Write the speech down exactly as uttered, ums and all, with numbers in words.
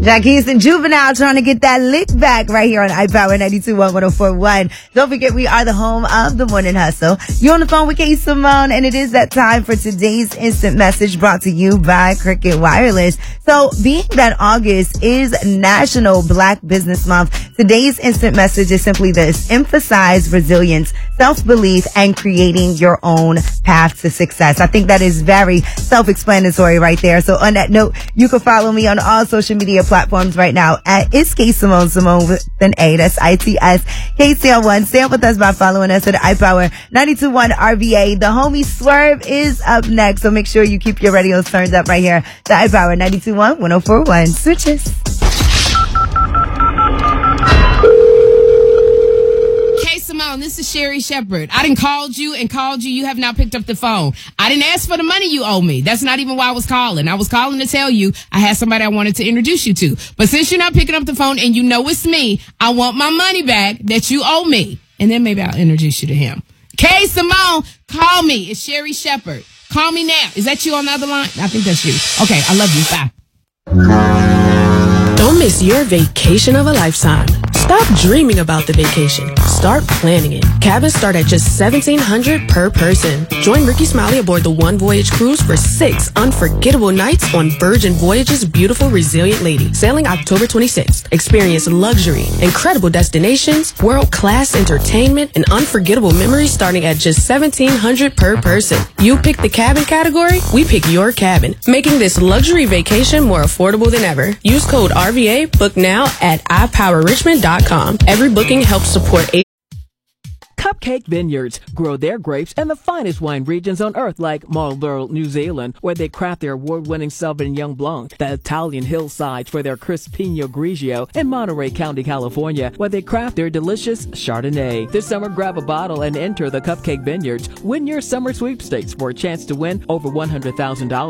Jacquees and Juvenile trying to get that lick back right here on iPower ninety-two point one, one oh four point one. Don't forget, we are the home of the Morning Hustle. You're on the phone with K Simone, and it is that time for today's instant message brought to you by Cricket Wireless. So, being that August is National Black Business Month, today's instant message is simply this: emphasize resilience, self-belief, and creating your own path to success. I think that is very self-explanatory right there. So, on that note, you can follow me on all social media platforms right now at It's K Simone, Simone with an A. That's I T S K C L one. Stay up with us by following us at iPower ninety-two point one R V A. The homie Swerve is up next, so make sure you keep your radios turned up right here to iPower ninety-two point one, one oh four point one. Switches. Simone, this is Sherry Shepherd. I done called you and called you. You have not picked up the phone. I didn't ask for the money you owe me. That's not even why I was calling. I was calling to tell you I had somebody I wanted to introduce you to. But since you're not picking up the phone and you know it's me, I want my money back that you owe me. And then maybe I'll introduce you to him. K Simone, call me. It's Sherry Shepherd. Call me now. Is that you on the other line? I think that's you. Okay, I love you. Bye. Don't miss your vacation of a lifetime. Stop dreaming about the vacation. Start planning it. Cabins start at just seventeen hundred dollars per person. Join Ricky Smiley aboard the One Voyage Cruise for six unforgettable nights on Virgin Voyage's beautiful Resilient Lady, sailing October twenty-sixth. Experience luxury, incredible destinations, world-class entertainment, and unforgettable memories starting at just seventeen hundred dollars per person. You pick the cabin category, we pick your cabin, making this luxury vacation more affordable than ever. Use code R V A, book now at i power richmond dot com. Every booking helps support a Cupcake Vineyards grow their grapes in the finest wine regions on earth, like Marlborough, New Zealand, where they craft their award-winning Sauvignon Blanc, the Italian hillsides for their crisp Pinot Grigio, and Monterey County, California, where they craft their delicious Chardonnay. This summer, grab a bottle and enter the Cupcake Vineyards. Win your summer sweepstakes for a chance to win over one hundred thousand dollars.